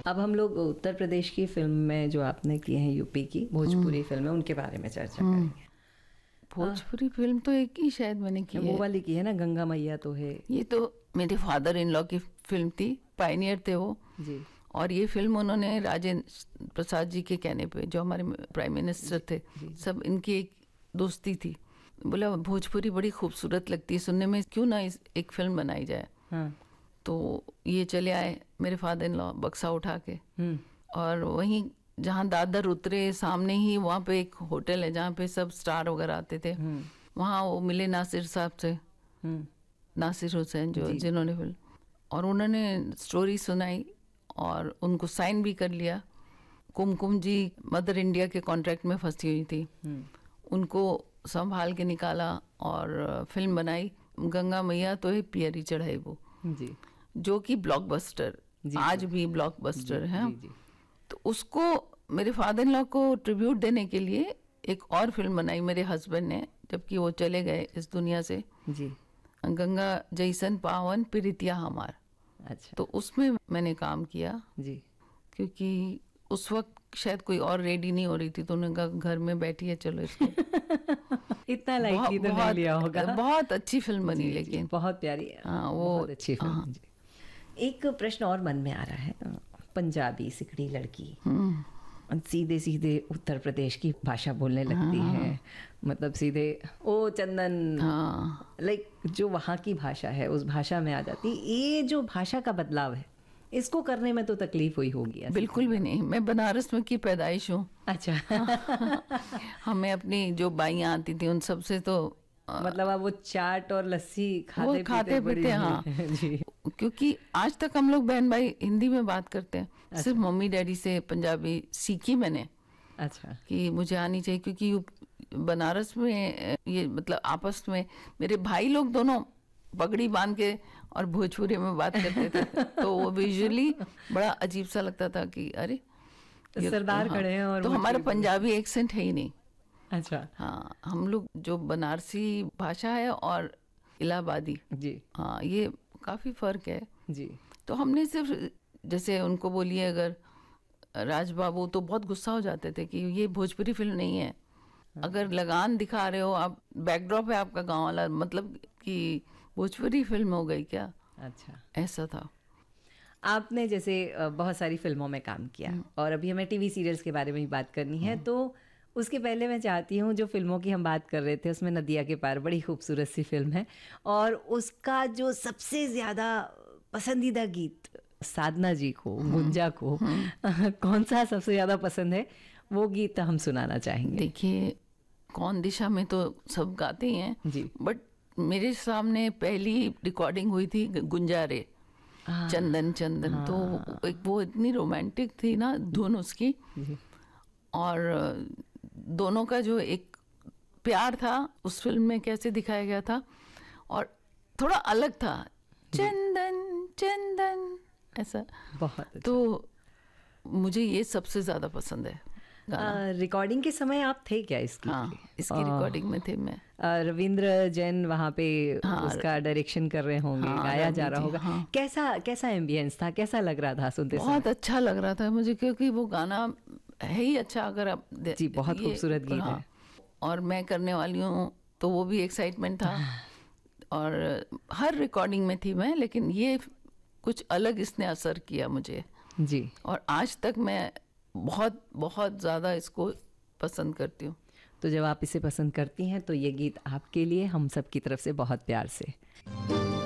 अब हम लोग उत्तर प्रदेश की फिल्म में जो आपने की है, यूपी की भोजपुरी फिल्म, उनके बारे में चर्चा करेंगे। भोजपुरी फिल्म तो एक ही शायद मैंने की है, वो वाली की है ना, गंगा मैया तो है। ये तो मेरे फादर इन लॉ की फिल्म थी, पायनियर थे वो जी। और ये फिल्म उन्होंने राजेंद्र प्रसाद जी के कहने पे, जो हमारे प्राइम मिनिस्टर थे, सब इनकी एक दोस्ती थी। बोला भोजपुरी बड़ी खूबसूरत लगती है सुनने में, क्यों ना एक फिल्म बनाई जाए। हाँ। तो ये चले आए मेरे फादर इन लॉ बक्सा उठा के, और वहीं जहाँ दादर उतरे सामने ही वहाँ पे एक होटल है जहाँ पे सब स्टार वगैरह आते थे, वहाँ वो मिले नासिर साहब से, नासिर हुसैन जो जिन्होंने फिल्म, और उन्होंने स्टोरी सुनाई और उनको साइन भी कर लिया। कुमकुम जी मदर इंडिया के कॉन्ट्रैक्ट में फंसी हुई थी, उनको संभाल के निकाला और फिल्म बनाई गंगा मैया तो है पियरी चढ़ाई वो जी, जो कि ब्लॉकबस्टर, आज भी ब्लॉकबस्टर है। तो उसको मेरे फादर इन लॉ को ट्रिब्यूट देने के लिए एक और फिल्म बनाई मेरे हस्बैंड ने, जबकि वो चले गए इस दुनिया से जी, गंगा जैसन पावन प्रीतिया हमार। अच्छा। तो उसमें मैंने काम किया जी, क्योंकि उस वक्त शायद कोई और रेडी नहीं हो रही थी, तो उन्होंने कहा घर में बैठी है चलो इसको इतना लाइटली तो नहीं लिया होगा। बहुत अच्छी फिल्म बनी, लेकिन बहुत प्यारी। हाँ, वो बहुत अच्छी फिल्म। एक प्रश्न और मन में आ रहा है, पंजाबी सिकड़ी लड़की सीधे सीधे उत्तर प्रदेश की भाषा बोलने लगती है, मतलब सीधे ओ चंदन, लाइक जो वहाँ की भाषा है उस भाषा में आ जाती। ये जो भाषा का बदलाव है, इसको करने में तो तकलीफ हुई होगी? बिल्कुल भी नहीं, मैं बनारस में की पैदाइश हूँ। अच्छा। हमें अपनी जो बाइयाँ आती थी उन सबसे तो मतलब आप वो चाट और लस्सी खाते पीते हाँ जी। क्योंकि आज तक हम लोग बहन भाई हिंदी में बात करते हैं। अच्छा। सिर्फ मम्मी डैडी से पंजाबी सीखी मैंने। अच्छा। कि मुझे आनी चाहिए, क्योंकि बनारस में ये मतलब आपस में मेरे भाई लोग दोनों पगड़ी बांध के और भोजपुरी में बात करते थे तो वो विजुअली बड़ा अजीब सा लगता था कि अरे सरदार खड़े हैं और तो हमारा पंजाबी एक्सेंट है ही नहीं। अच्छा। हाँ, हम लोग जो बनारसी भाषा है और इलाहाबादी जी, हाँ, ये काफी फर्क है जी। तो हमने सिर्फ जैसे उनको बोलिए अगर राज बाबू, तो बहुत गुस्सा हो जाते थे कि ये भोजपुरी फिल्म नहीं है। हाँ। अगर लगान दिखा रहे हो आप, बैकड्रॉप है आपका गांव वाला, मतलब कि भोजपुरी फिल्म हो गई क्या? अच्छा, ऐसा था। आपने जैसे बहुत सारी फिल्मों में काम किया और अभी हमें टीवी सीरियल्स के बारे में ही बात करनी है, तो उसके पहले मैं चाहती हूँ, जो फिल्मों की हम बात कर रहे थे उसमें नदिया के पार बड़ी खूबसूरत सी फिल्म है, और उसका जो सबसे ज़्यादा पसंदीदा गीत साधना जी को, गुंजा को कौन सा सबसे ज़्यादा पसंद है, वो गीत हम सुनाना चाहेंगे। देखिए, कौन दिशा में तो सब गाते ही हैं जी, बट मेरे सामने पहली रिकॉर्डिंग हुई थी गुंजारे, चंदन चंदन। तो एक वो इतनी रोमांटिक थी ना धुन उसकी, और दोनों का जो एक प्यार था उस फिल्म में कैसे दिखाया गया था, और थोड़ा अलग था, चंदन चंदन ऐसा बहुत अच्छा। तो मुझे ये सबसे ज्यादा पसंद है। रिकॉर्डिंग के समय आप थे क्या इसकी? हाँ, इसकी रिकॉर्डिंग में थे मैं। रविंद्र जैन वहाँ पे उसका डायरेक्शन कर रहे होंगे, गाया जा रहा होगा। कैसा एम्बियंस था, कैसा लग रहा था सुनते समय? बहुत अच्छा लग रहा था मुझे, क्योंकि वो गाना है ही अच्छा। अगर आप जी, बहुत खूबसूरत गीत है, और मैं करने वाली हूँ तो वो भी एक्साइटमेंट था, और हर रिकॉर्डिंग में थी मैं, लेकिन ये कुछ अलग इसने असर किया मुझे जी, और आज तक मैं बहुत बहुत ज़्यादा इसको पसंद करती हूँ। तो जब आप इसे पसंद करती हैं तो ये गीत आपके लिए हम सब की तरफ से बहुत प्यार से।